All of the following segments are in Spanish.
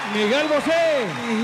Miguel Bosé.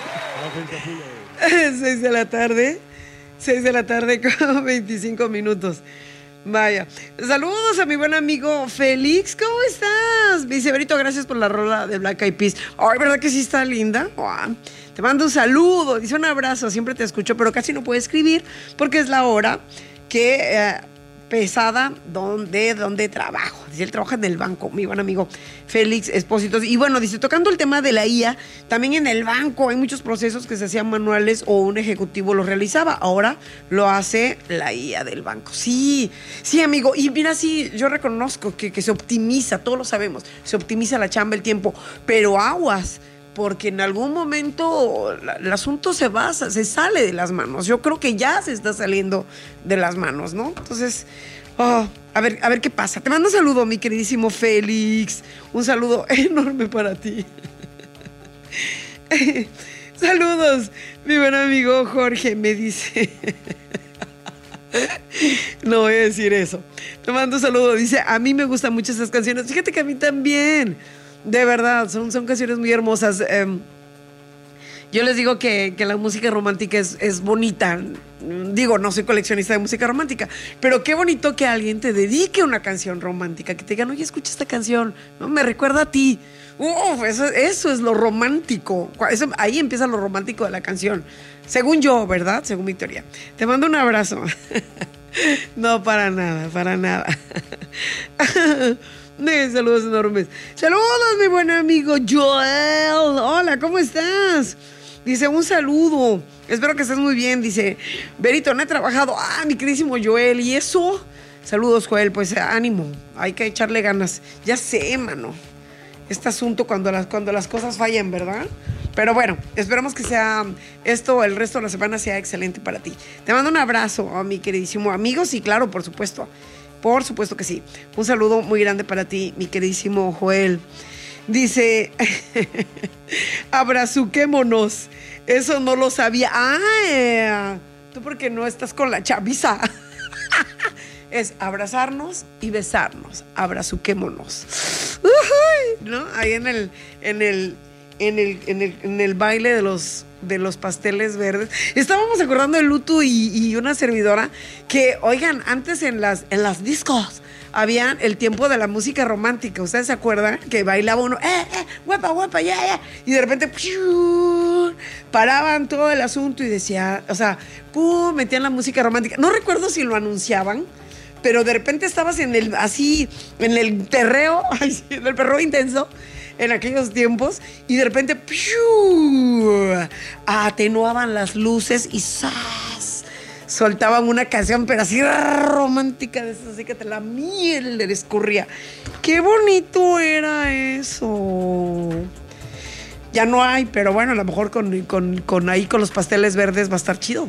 6 de la tarde. 6 de la tarde con 25 minutos. Vaya. Saludos a mi buen amigo Félix. ¿Cómo estás? Me dice, Berito, gracias por la rola de Black Eyed Peas. Ay, ¿verdad que sí está linda? Te mando un saludo. Dice un abrazo. Siempre te escucho, pero casi no puedo escribir porque es la hora que... pesada donde trabajo. Dice, él trabaja en el banco, mi buen amigo Félix Espósito. Y bueno, dice, tocando el tema de la IA, también en el banco hay muchos procesos que se hacían manuales o un ejecutivo los realizaba. Ahora lo hace la IA del banco. Sí, amigo. Y mira, sí, yo reconozco que se optimiza, todos lo sabemos, se optimiza la chamba, el tiempo, pero aguas, porque en algún momento el asunto se sale de las manos. Yo creo que ya se está saliendo de las manos, ¿no? Entonces, a ver qué pasa. Te mando un saludo, mi queridísimo Félix. Un saludo enorme para ti. Saludos, mi buen amigo Jorge me dice... No voy a decir eso. Te mando un saludo. Dice, a mí me gustan mucho esas canciones. Fíjate que a mí también. De verdad, son canciones muy hermosas. Yo les digo que la música romántica es bonita. Digo, no soy coleccionista de música romántica, pero qué bonito que alguien te dedique una canción romántica, que te digan, oye, escucha esta canción, ¿no? Me recuerda a ti. Eso es lo romántico. Ahí empieza lo romántico de la canción. Según yo, ¿verdad? Según mi teoría. Te mando un abrazo. No, para nada. Saludos enormes. Saludos, mi buen amigo Joel. Hola, ¿cómo estás? Dice, un saludo. Espero que estés muy bien. Dice, Berito, no he trabajado. Mi queridísimo Joel. ¿Y eso? Saludos, Joel. Pues ánimo. Hay que echarle ganas. Ya sé, mano. Este asunto cuando las cosas fallan, ¿verdad? Pero bueno, esperamos que sea esto, el resto de la semana sea excelente para ti. Te mando un abrazo a mi queridísimo amigo. Sí, claro, por supuesto. Por supuesto que sí. Un saludo muy grande para ti, mi queridísimo Joel. Dice, abrazuquémonos. Eso no lo sabía. Tú porque no estás con la chaviza. Es abrazarnos y besarnos. Abrazuquémonos. ¿No? Ahí en el baile de los pasteles verdes. Estábamos acordando de Lutu y una servidora que, oigan, antes en las discos había el tiempo de la música romántica. ¿Ustedes se acuerdan? Que bailaba uno, huepa, ya. Y de repente, paraban todo el asunto y decía, o sea, metían la música romántica. No recuerdo si lo anunciaban, pero de repente estabas en el perreo, en el perreo intenso, en aquellos tiempos, y de repente atenuaban las luces y ¡zas! Soltaban una canción, pero así romántica, así que te la miel le escurría. ¡Qué bonito era eso! Ya no hay, pero bueno, a lo mejor con ahí con los pasteles verdes va a estar chido.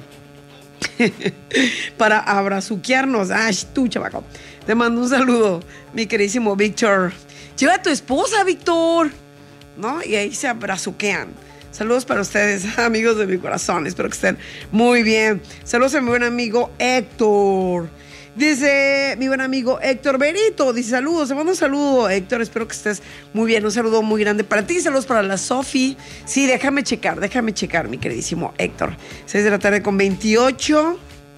Para abrazuquearnos. Tú, chavaco. Te mando un saludo, mi queridísimo Víctor. Lleva a tu esposa, Víctor, ¿no? Y ahí se abrazuquean. Saludos para ustedes, amigos de mi corazón. Espero que estén muy bien. Saludos a mi buen amigo Héctor. Dice mi buen amigo Héctor Berito. Dice, saludos. Te mando un saludo, Héctor. Espero que estés muy bien. Un saludo muy grande para ti. Saludos para la Sofi. Sí, déjame checar, mi queridísimo Héctor. 6 de la tarde con 28.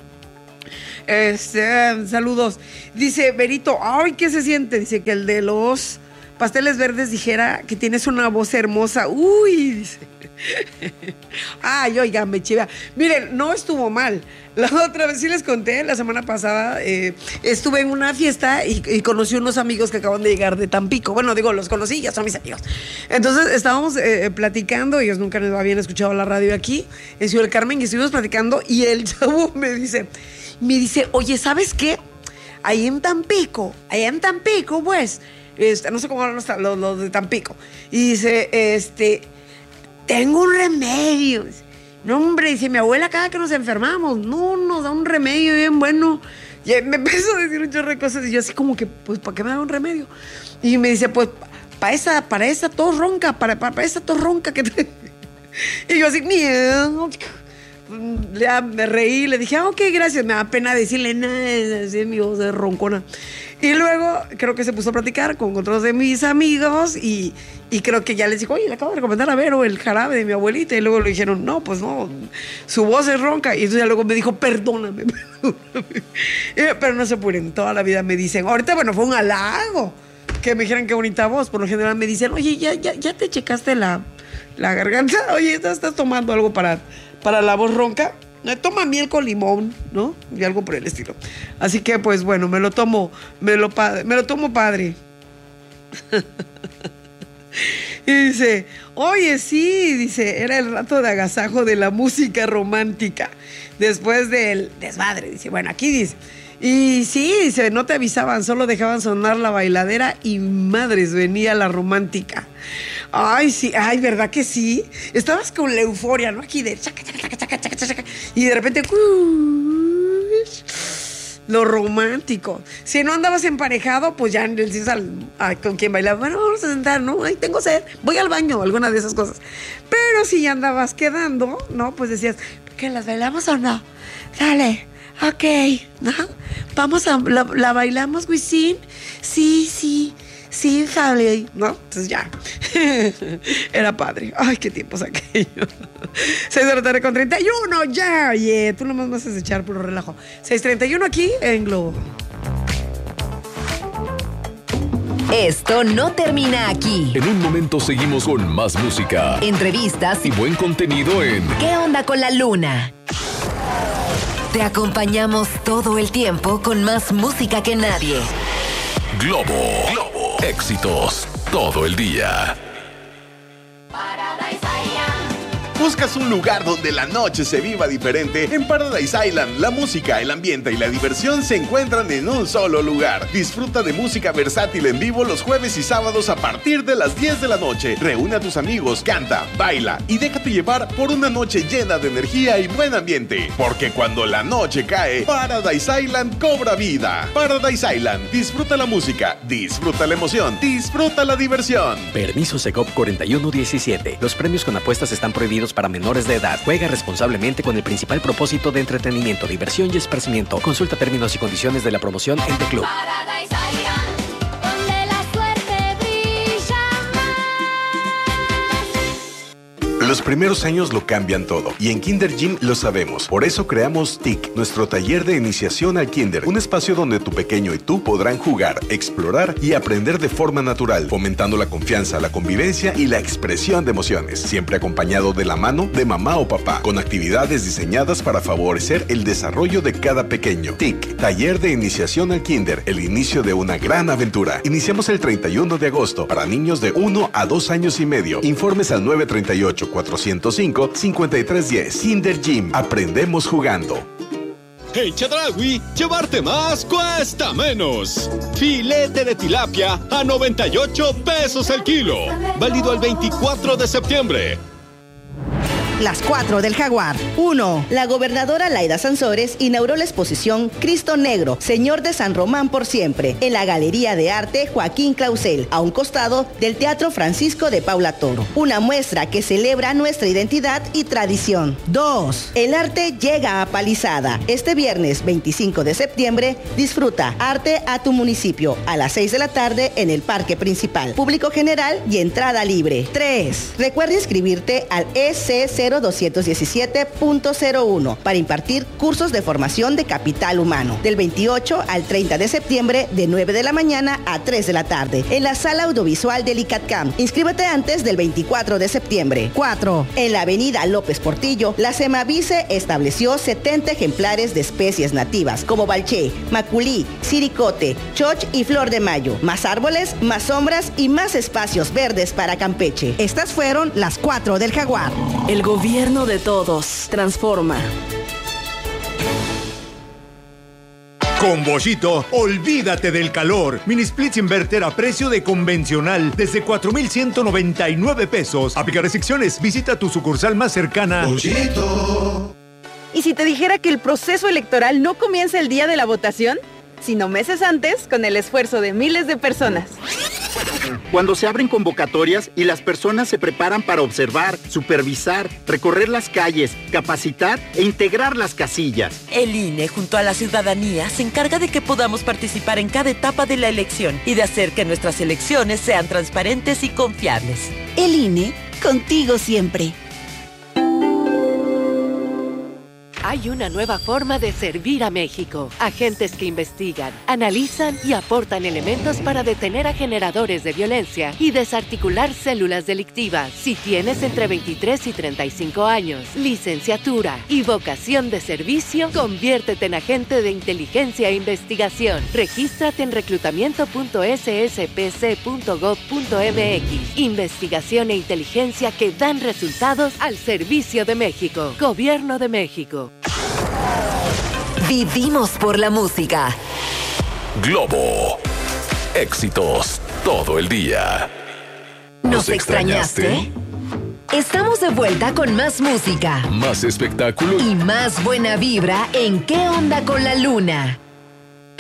Saludos. Dice Berito, ay, ¿qué se siente? Dice que el de los pasteles verdes dijera que tienes una voz hermosa. Uy, dice. Ay, oigan, me chiva. Miren, no estuvo mal. La otra vez sí les conté, la semana pasada estuve en una fiesta y conocí unos amigos que acaban de llegar de Tampico. Bueno, digo, los conocí, ya son mis amigos. Entonces estábamos platicando, ellos nunca habían escuchado la radio aquí, en Ciudad del Carmen, y estuvimos platicando y el chavo me dice, oye, ¿sabes qué? Allá en Tampico, pues, no sé cómo hablan los de Tampico. Y dice, tengo un remedio. No, hombre, dice, mi abuela cada que nos enfermamos, no, nos da un remedio bien bueno. Y me empezó a decir un chorro de cosas y yo así como que, pues, ¿para qué me da un remedio? Y me dice, pues, para esa tos ronca, para esa tos ronca que te... Y yo así, miedo. Ya me reí, le dije, ok, gracias. Me da pena decirle nada, así mi voz de roncona. Y luego creo que se puso a platicar con otros de mis amigos y creo que ya les dijo, oye, le acabo de recomendar a Vero el jarabe de mi abuelita. Y luego le dijeron, no, pues no, su voz es ronca. Y entonces ya luego me dijo, perdóname. Pero no se apuren, toda la vida me dicen, ahorita, bueno, fue un halago que me dijeran qué bonita voz. Por lo general me dicen, oye, ya te checaste la garganta. Oye, ¿estás tomando algo para la voz ronca? Toma miel con limón, ¿no? Y algo por el estilo. Así que, pues bueno, me lo tomo padre. Y dice, oye, sí, dice, era el rato de agasajo de la música romántica. Después del desmadre, dice, bueno, aquí dice. Y sí, dice, no te avisaban, solo dejaban sonar la bailadera y madres, venía la romántica. Ay, sí, ay, ¿verdad que sí? Estabas con la euforia, ¿no? Aquí de chaca, chaca, chaca, chaca, chaca, y de repente, lo romántico. Si no andabas emparejado, pues ya le dices con quien bailaba, bueno, vamos a sentar, ¿no? Ay, tengo sed, voy al baño, alguna de esas cosas. Pero si ya andabas quedando, ¿no? Pues decías, ¿qué, las bailamos o no? Dale. Ok, ¿no? Vamos ¿la bailamos, Wisin? Sí, sale, ¿no? Entonces ya, era padre. Ay, qué tiempos aquellos. 6:31, ya, oye, tú nomás vas a echar puro relajo. 6:31 aquí en Globo. Esto no termina aquí. En un momento seguimos con más música, entrevistas y buen contenido en ¿Qué onda con la luna? Te acompañamos todo el tiempo con más música que nadie. Globo. Éxitos todo el día. ¿Buscas un lugar donde la noche se viva diferente? En Paradise Island, la música, el ambiente y la diversión se encuentran en un solo lugar. Disfruta de música versátil en vivo los jueves y sábados a partir de las 10 de la noche. Reúne a tus amigos, canta, baila y déjate llevar por una noche llena de energía y buen ambiente. Porque cuando la noche cae, Paradise Island cobra vida. Paradise Island, disfruta la música, disfruta la emoción, disfruta la diversión. Permiso Segov 4117. Los premios con apuestas están prohibidos para menores de edad. Juega responsablemente con el principal propósito de entretenimiento, diversión y esparcimiento. Consulta términos y condiciones de la promoción en The Club. Los primeros años lo cambian todo y en Kinder Gym lo sabemos. Por eso creamos TIC, nuestro taller de iniciación al Kinder. Un espacio donde tu pequeño y tú podrán jugar, explorar y aprender de forma natural, fomentando la confianza, la convivencia y la expresión de emociones. Siempre acompañado de la mano de mamá o papá, con actividades diseñadas para favorecer el desarrollo de cada pequeño. TIC, taller de iniciación al Kinder, el inicio de una gran aventura. Iniciamos el 31 de agosto para niños de 1 a 2 años y medio. Informes al 938-405-5310. Kinder Gym. Aprendemos jugando. En Chedraui, llevarte más cuesta menos. Filete de tilapia a 98 pesos el kilo. Válido al 24 de septiembre. Las 4 del Jaguar. 1. La gobernadora Laida Sansores inauguró la exposición Cristo Negro, Señor de San Román por siempre, en la Galería de Arte Joaquín Clausel, a un costado del Teatro Francisco de Paula Toro. Una muestra que celebra nuestra identidad y tradición. 2. El arte llega a Palizada. Este viernes 25 de septiembre, disfruta Arte a tu municipio a las 6 de la tarde en el Parque Principal. Público general y entrada libre. 3. Recuerda inscribirte al EC 0217.01 para impartir cursos de formación de capital humano del 28 al 30 de septiembre de 9 de la mañana a 3 de la tarde en la sala audiovisual del ICATCAM. Inscríbete antes del 24 de septiembre. 4. En la avenida López Portillo, la Semavice estableció 70 ejemplares de especies nativas como balché, maculí, siricote, choch y flor de mayo. Más árboles, más sombras y más espacios verdes para Campeche. Estas fueron las 4 del Jaguar. El gobierno de todos transforma. Con Boschito, olvídate del calor. Mini splits inverter a precio de convencional desde 4,199 pesos. Aplica restricciones. Visita tu sucursal más cercana. Boschito. ¿Y si te dijera que el proceso electoral no comienza el día de la votación, sino meses antes con el esfuerzo de miles de personas? Cuando se abren convocatorias y las personas se preparan para observar, supervisar, recorrer las calles, capacitar e integrar las casillas. El INE, junto a la ciudadanía, se encarga de que podamos participar en cada etapa de la elección y de hacer que nuestras elecciones sean transparentes y confiables. El INE, contigo siempre. Hay una nueva forma de servir a México. Agentes que investigan, analizan y aportan elementos para detener a generadores de violencia y desarticular células delictivas. Si tienes entre 23 y 35 años, licenciatura y vocación de servicio, conviértete en agente de inteligencia e investigación. Regístrate en reclutamiento.sspc.gov.mx. Investigación e inteligencia que dan resultados al servicio de México. Gobierno de México. Vivimos por la música. Globo. Éxitos todo el día. ¿Nos extrañaste? Estamos de vuelta con más música. Más espectáculo. Y más buena vibra en ¿Qué onda con la luna?